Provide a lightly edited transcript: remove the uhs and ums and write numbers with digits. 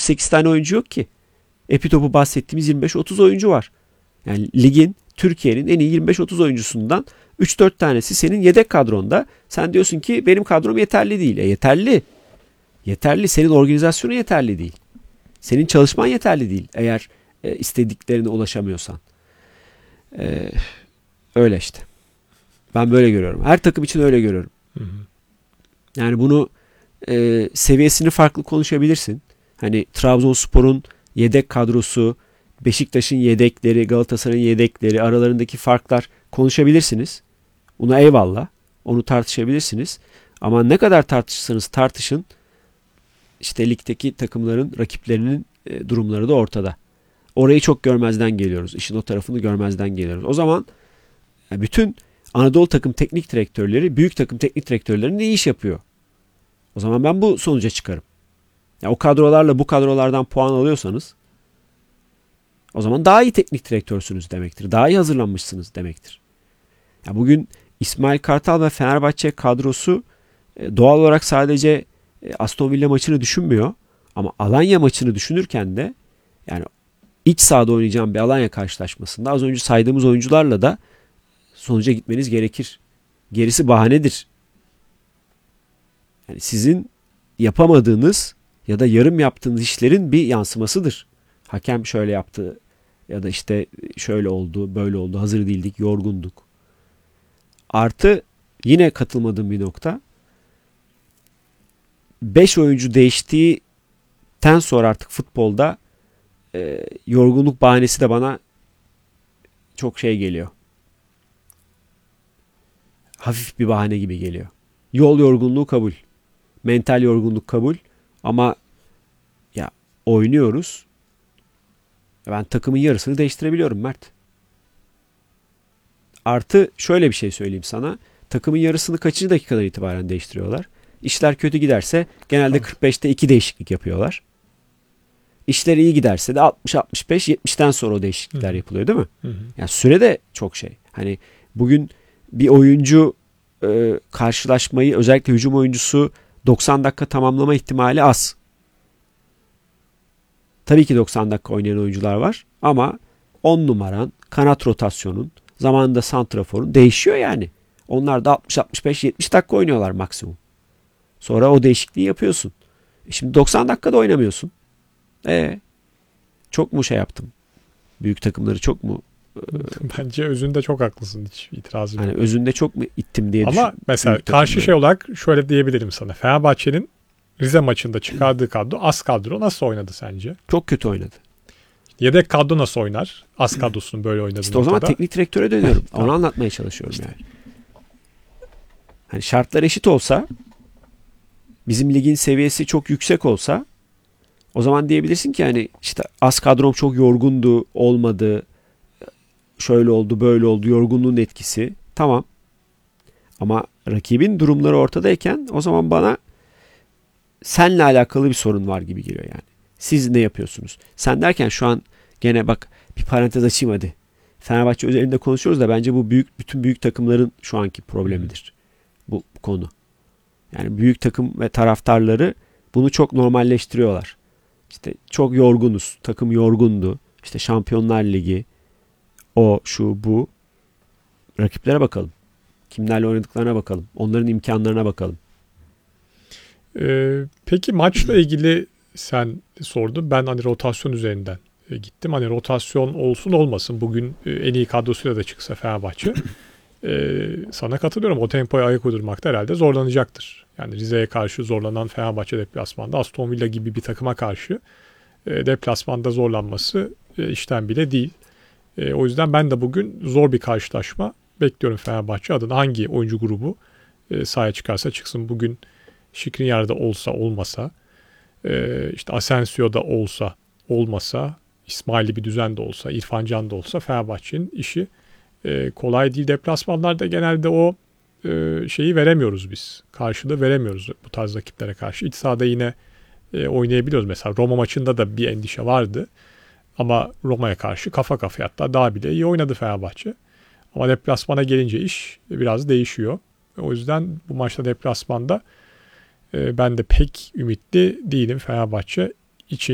38 tane oyuncu yok ki. Epitop'u bahsettiğimiz 25-30 oyuncu var. Yani ligin, Türkiye'nin en iyi 25-30 oyuncusundan 3-4 tanesi senin yedek kadronda. Sen diyorsun ki benim kadrom yeterli değil. Yeterli. Yeterli. Senin organizasyonun yeterli değil. Senin çalışman yeterli değil. Eğer istediklerine ulaşamıyorsan. Öyle işte. Ben böyle görüyorum. Her takım için öyle görüyorum. Hı hı. Yani bunu seviyesini farklı konuşabilirsin. Hani Trabzonspor'un yedek kadrosu, Beşiktaş'ın yedekleri, Galatasaray'ın yedekleri, aralarındaki farklar konuşabilirsiniz. Buna eyvallah. Onu tartışabilirsiniz. Ama ne kadar tartışırsanız tartışın, işte ligdeki takımların, rakiplerinin durumları da ortada. Orayı çok görmezden geliyoruz. İşin o tarafını görmezden geliyoruz. O zaman bütün Anadolu takım teknik direktörleri, büyük takım teknik direktörleri ne iş yapıyor? O zaman ben bu sonuca çıkarım. Ya o kadrolarla bu kadrolardan puan alıyorsanız o zaman daha iyi teknik direktörsünüz demektir. Daha iyi hazırlanmışsınız demektir. Ya bugün İsmail Kartal ve Fenerbahçe kadrosu doğal olarak sadece Aston Villa maçını düşünmüyor. Ama Alanya maçını düşünürken de yani iç sahada oynayacağım bir Alanya karşılaşmasında az önce saydığımız oyuncularla da sonuca gitmeniz gerekir. Gerisi bahanedir. Yani sizin yapamadığınız ya da yarım yaptığınız işlerin bir yansımasıdır. Hakem şöyle yaptı ya da işte şöyle oldu, böyle oldu, hazır değildik, yorgunduk. Artı yine katılmadığım bir nokta. 5 oyuncu değiştikten sonra artık futbolda yorgunluk bahanesi de bana çok şey geliyor. Hafif bir bahane gibi geliyor. Yol yorgunluğu kabul. Mental yorgunluk kabul. Ama ya oynuyoruz. Ben takımın yarısını değiştirebiliyorum Mert. Artı şöyle bir şey söyleyeyim sana. Takımın yarısını kaçıncı dakikadan itibaren değiştiriyorlar? İşler kötü giderse genelde 45'te 2 değişiklik yapıyorlar. İşler iyi giderse de 60-65-70'ten sonra o değişiklikler yapılıyor değil mi? Hı hı. Yani süre de çok şey. Hani bugün bir oyuncu karşılaşmayı, özellikle hücum oyuncusu 90 dakika tamamlama ihtimali az. Tabii ki 90 dakika oynayan oyuncular var ama 10 numaran, kanat rotasyonun, zamanında santraforun değişiyor yani. Onlar da 60-65-70 dakika oynuyorlar maksimum. Sonra o değişikliği yapıyorsun. Şimdi 90 dakikada oynamıyorsun. Çok mu şey yaptım? Büyük takımları çok mu? Bence özünde çok haklısın. Hiç itirazım yok. Hani özünde çok mu ittim diye düşün. Ama mesela karşı şey olarak şöyle diyebilirim sana. Fenerbahçe'nin Rize maçında çıkardığı kadro, az kadro nasıl oynadı sence? Çok kötü oynadı. Yedek kadro nasıl oynar? Az kadrosunun böyle oynadığını. İşte o zaman teknik direktöre dönüyorum. Onu anlatmaya çalışıyorum işte. Yani. Hani şartlar eşit olsa, bizim ligin seviyesi çok yüksek olsa, o zaman diyebilirsin ki hani işte az kadrom çok yorgundu, olmadı, şöyle oldu, böyle oldu, yorgunluğun etkisi. Tamam. Ama rakibin durumları ortadayken o zaman bana senle alakalı bir sorun var gibi geliyor yani. Siz ne yapıyorsunuz? Sen derken şu an gene bak bir parantez açayım hadi. Fenerbahçe özelinde konuşuyoruz da bence bu bütün büyük takımların şu anki problemidir. Bu konu. Yani büyük takım ve taraftarları bunu çok normalleştiriyorlar. İşte çok yorgunuz. Takım yorgundu. İşte Şampiyonlar Ligi, o, şu, bu. Rakiplere bakalım. Kimlerle oynadıklarına bakalım. Onların imkanlarına bakalım. Peki maçla ilgili sen sordun. Ben hani rotasyon üzerinden gittim. Hani rotasyon olsun olmasın. Bugün en iyi kadrosuyla da çıksa Fenerbahçe. Sana katılıyorum. O tempoya ayak uydurmakta herhalde zorlanacaktır. Yani Rize'ye karşı zorlanan Fenerbahçe deplasmanda Aston Villa gibi bir takıma karşı deplasmanda zorlanması işten bile değil. O yüzden ben de bugün zor bir karşılaşma bekliyorum Fenerbahçe adına. Hangi oyuncu grubu sahaya çıkarsa çıksın. Bugün Skriniar'da olsa olmasa, işte Asensio'da olsa olmasa, İsmail'i bir düzende olsa, İrfan Can da olsa Fenerbahçe'nin işi kolay değil. Deplasmanlarda genelde o şeyi veremiyoruz biz. Karşılığı veremiyoruz bu tarz rakiplere karşı. İç sahada yine oynayabiliyoruz. Mesela Roma maçında da bir endişe vardı. Ama Roma'ya karşı kafa kafaya, hatta daha bile iyi oynadı Fenerbahçe. Ama deplasmana gelince iş biraz değişiyor. O yüzden bu maçta deplasmanda ben de pek ümitli değilim. Fenerbahçe